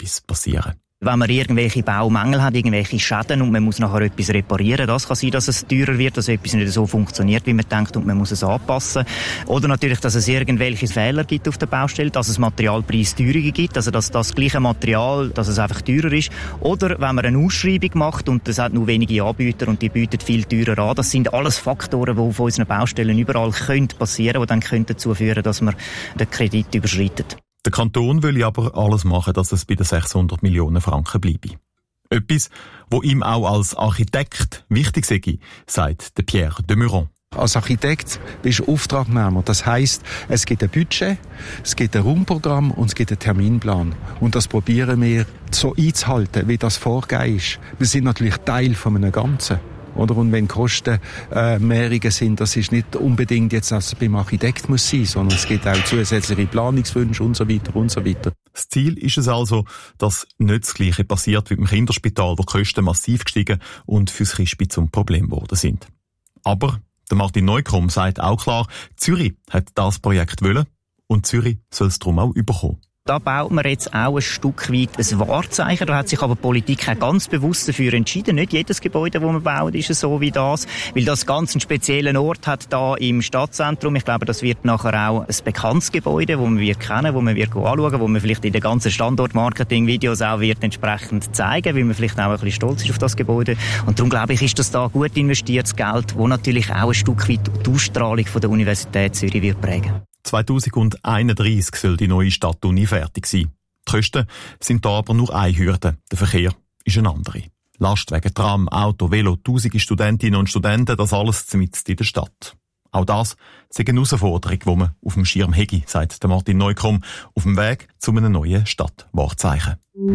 etwas passieren. Wenn man irgendwelche Baumängel hat, irgendwelche Schäden und man muss nachher etwas reparieren, das kann sein, dass es teurer wird, dass etwas nicht so funktioniert, wie man denkt und man muss es anpassen. Oder natürlich, dass es irgendwelche Fehler gibt auf der Baustelle, dass es Materialpreisteuerungen gibt, also dass das gleiche Material, dass es einfach teurer ist. Oder wenn man eine Ausschreibung macht und es hat nur wenige Anbieter und die bieten viel teurer an. Das sind alles Faktoren, die auf unseren Baustellen überall passieren können, die dann können dazu führen, dass man den Kredit überschreitet. Der Kanton will aber alles machen, dass es bei den 600 Millionen Franken bleibe. Etwas, wo ihm auch als Architekt wichtig sei, sagt der Pierre de Meuron. Als Architekt bist du Auftragnehmer. Das heisst, es gibt ein Budget, es gibt ein Raumprogramm und es gibt einen Terminplan. Und das probieren wir so einzuhalten, wie das vorgegeben ist. Wir sind natürlich Teil von einem Ganzen. Oder? Und wenn Kosten mehrere sind, das ist nicht unbedingt jetzt, dass es beim Architekt muss sein, sondern es gibt auch zusätzliche Planungswünsche und so weiter und so weiter. Das Ziel ist es also, dass nicht das Gleiche passiert wie beim Kinderspital, wo die Kosten massiv gestiegen und fürs Kispi zum Problem geworden sind. Aber der Martin Neukrumm sagt auch klar, Zürich hat das Projekt wollen und Zürich soll es darum auch überkommen. Da baut man jetzt auch ein Stück weit ein Wahrzeichen. Da hat sich aber die Politik auch ganz bewusst dafür entschieden. Nicht jedes Gebäude, das man baut, ist so wie das. Weil das ganz einen speziellen Ort hat da im Stadtzentrum. Ich glaube, das wird nachher auch ein bekanntes Gebäude, das man wird kennen, das man wird anschauen, wo man vielleicht in den ganzen Standortmarketing-Videos auch wird entsprechend zeigen, weil man vielleicht auch ein bisschen stolz ist auf das Gebäude. Und darum glaube ich, ist das da gut investiertes Geld, das natürlich auch ein Stück weit die Ausstrahlung von der Universität Zürich wird prägen. 2031 soll die neue Stadtuni fertig sein. Die Kosten sind da aber nur eine Hürde. Der Verkehr ist eine andere. Lastwagen, Tram, Auto, Velo, tausende Studentinnen und Studenten, das alles mitten in der Stadt. Auch das ist eine Herausforderung, die man auf dem Schirm hätte, sagt der Martin Neukrumm, auf dem Weg zu einem neuen Stadtwahrzeichen.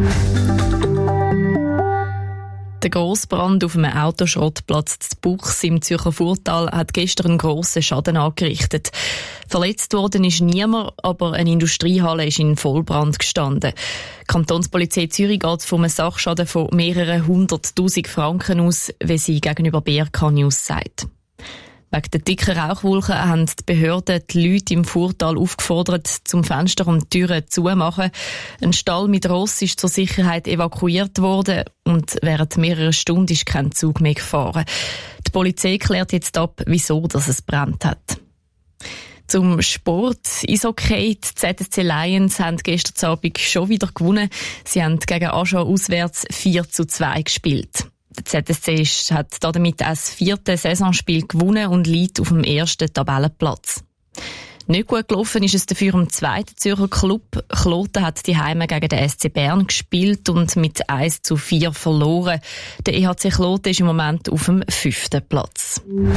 Der Grossbrand auf einem Autoschrottplatz zu Buchs im Zürcher Furtal hat gestern einen grossen Schaden angerichtet. Verletzt worden ist niemand, aber eine Industriehalle ist in Vollbrand gestanden. Die Kantonspolizei Zürich geht von einem Sachschaden von mehreren 100'000 Franken aus, wie sie gegenüber BRK News sagt. Wegen der dicken Rauchwolken haben die Behörden die Leute im Furtal aufgefordert, zum Fenster und die Türen zumachen. Ein Stall mit Ross ist zur Sicherheit evakuiert worden und während mehrerer Stunden ist kein Zug mehr gefahren. Die Polizei klärt jetzt ab, wieso es brennt hat. Zum Sport. Eishockey. Die ZSC Lions haben gestern Abend schon wieder gewonnen. Sie haben gegen Aschau auswärts 4:2 gespielt. Der ZSC hat damit das 4. Saisonspiel gewonnen und liegt auf dem 1. Tabellenplatz. Nicht gut gelaufen ist es dafür im 2. Zürcher Club. Kloten hat die Heime gegen den SC Bern gespielt und mit 1:4 verloren. Der EHC Kloten ist im Moment auf dem 5. Platz.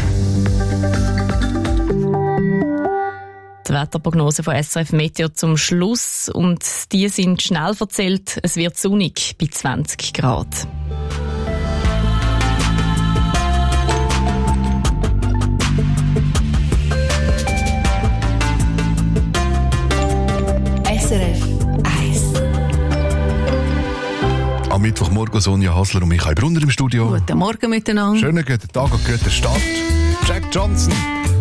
Die Wetterprognose von SRF Meteo zum Schluss. Und die sind schnell erzählt. Es wird sonnig bei 20 Grad. SRF 1. Am Mittwochmorgen Sonja Hasler und Michael Brunner im Studio. Guten Morgen miteinander. Schönen guten Tag und guten Start. Jack Johnson.